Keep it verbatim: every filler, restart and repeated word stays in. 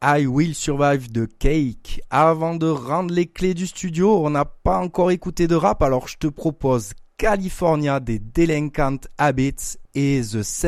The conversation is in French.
I Will Survive de Cake. Avant de rendre les clés du studio, on n'a pas encore écouté de rap, alors je te propose California des Delinquent Habits et The